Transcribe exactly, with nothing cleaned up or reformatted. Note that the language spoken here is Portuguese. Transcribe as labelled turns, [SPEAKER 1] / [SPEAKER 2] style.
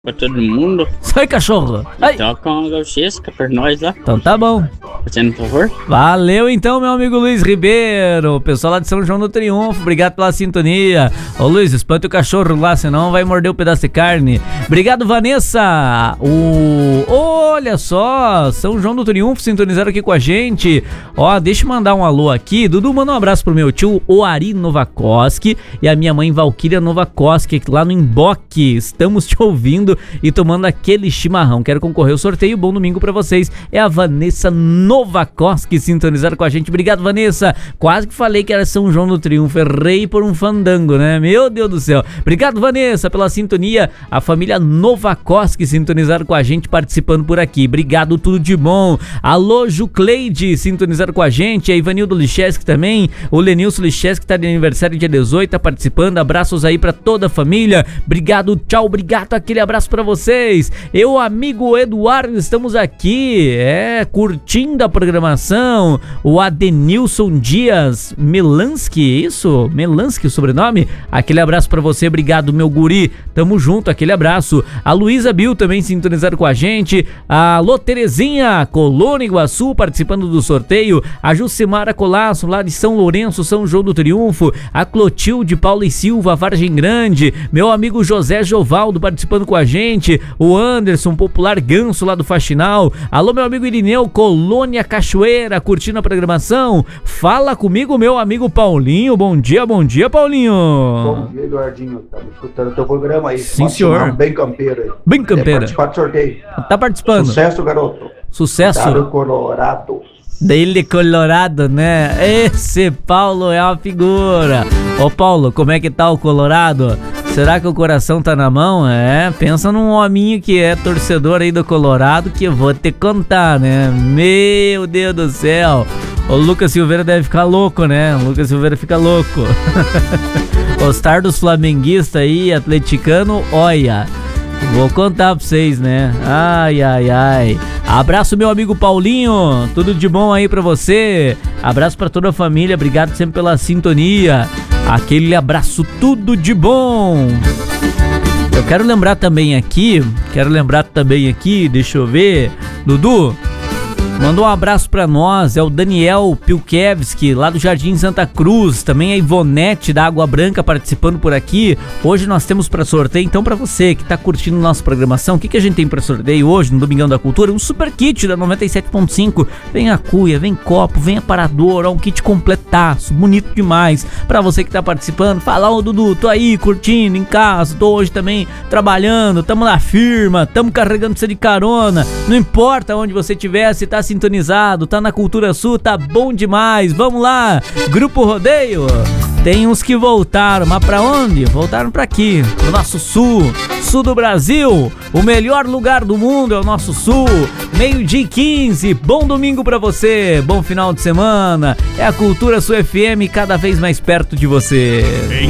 [SPEAKER 1] Pra todo mundo.
[SPEAKER 2] Sai, cachorro. Ai.
[SPEAKER 1] Toca uma gauchesca pra nós lá.
[SPEAKER 2] Então tá bom.
[SPEAKER 1] Fazendo um favor.
[SPEAKER 2] Valeu então, meu amigo Luiz Ribeiro. Pessoal lá de São João do Triunfo, obrigado pela sintonia. Ô Luiz, espanta o cachorro lá, senão vai morder o um pedaço de carne. Obrigado, Vanessa. O... Olha só, São João do Triunfo sintonizaram aqui com a gente. Ó, deixa eu mandar um alô aqui. Dudu, manda um abraço pro meu tio Oari Novakoski e a minha mãe Valquíria Novakoski, lá no Emboque. Estamos te ouvindo e tomando aquele chimarrão. Quero concorrer ao sorteio. Bom domingo pra vocês. É a Vanessa Novakoski sintonizada com a gente. Obrigado, Vanessa. Quase que falei que era São João do Triunfo. Errei por um fandango, né? Meu Deus do céu. Obrigado, Vanessa, pela sintonia. A família Novakoski sintonizada com a gente, participando por aqui. Obrigado, tudo de bom. Alô, Jucleide, sintonizado com a gente. A Ivanildo Licheski também. O Lenilson Licheski tá de aniversário dia dezoito, tá participando. Abraços aí pra toda a família. Obrigado, tchau, obrigado. Aquele abraço pra vocês. Eu, amigo Eduardo, estamos aqui, é, curtindo a programação. O Adenilson Dias Melansky, isso? Melansky, o sobrenome? Aquele abraço pra você, obrigado, meu guri. Tamo junto, aquele abraço. A Luísa Bill também sintonizado com a gente. A Alô Terezinha, Colônia Iguaçu, participando do sorteio. A Jucimara Colasso, lá de São Lourenço, São João do Triunfo. A Clotilde Paula e Silva, Vargem Grande. Meu amigo José Jovaldo participando com a gente. O Anderson, Popular Ganso, lá do Faxinal. Alô, meu amigo Irineu, Colônia Cachoeira, curtindo a programação. Fala comigo, meu amigo Paulinho. Bom dia, bom dia, Paulinho.
[SPEAKER 3] Bom dia, Eduardinho. Tá escutando o teu programa aí.
[SPEAKER 2] Sim, senhor.
[SPEAKER 3] Bem campeiro aí.
[SPEAKER 2] Bem campeiro.
[SPEAKER 3] É, participar do sorteio.
[SPEAKER 2] Tá participando.
[SPEAKER 3] Sucesso, garoto.
[SPEAKER 2] Sucesso.
[SPEAKER 3] Dado Colorado.
[SPEAKER 2] Dele Colorado, né? Esse Paulo é uma figura. Ô Paulo, como é que tá o Colorado? Será que o coração tá na mão? É, pensa num hominho que é torcedor aí do Colorado, que eu vou te contar, né? Meu Deus do céu. O Lucas Silveira deve ficar louco, né? O Lucas Silveira fica louco. Os tardos flamenguistas aí, atleticano, olha... Vou contar pra vocês, né? Ai, ai, ai. Abraço, meu amigo Paulinho. Tudo de bom aí pra você. Abraço pra toda a família. Obrigado sempre pela sintonia. Aquele abraço, tudo de bom. Eu quero lembrar também aqui, quero lembrar também aqui, deixa eu ver. Dudu, mandou um abraço pra nós, é o Daniel Pilkevski, lá do Jardim Santa Cruz, também a Ivonete da Água Branca participando por aqui. Hoje nós temos pra sorteio, então pra você que tá curtindo nossa programação, o que, que a gente tem pra sorteio hoje no Domingão da Cultura? Um super kit da noventa e sete ponto cinco, vem a cuia, vem copo, vem aparador, ó, um kit completaço, bonito demais. Pra você que tá participando, fala, ô Dudu, tô aí curtindo em casa, tô hoje também trabalhando, tamo na firma, tamo carregando você de carona, não importa onde você estiver, se tá sintonizado, tá na Cultura Sul, tá bom demais. Vamos lá, Grupo Rodeio. Tem uns que voltaram, mas pra onde? Voltaram pra aqui, pro nosso sul, sul do Brasil. O melhor lugar do mundo é o nosso sul. Meio-dia e quinze, bom domingo pra você, bom final de semana. É a Cultura Sul F M cada vez mais perto de você.
[SPEAKER 4] Em